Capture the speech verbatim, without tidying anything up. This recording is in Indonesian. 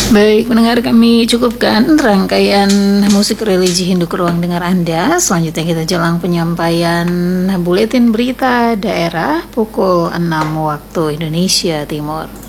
Baik, mendengar kami cukupkan rangkaian musik religi Hindu ke ruang dengar Anda. Selanjutnya kita jelang penyampaian buletin berita daerah pukul enam waktu Indonesia Timur.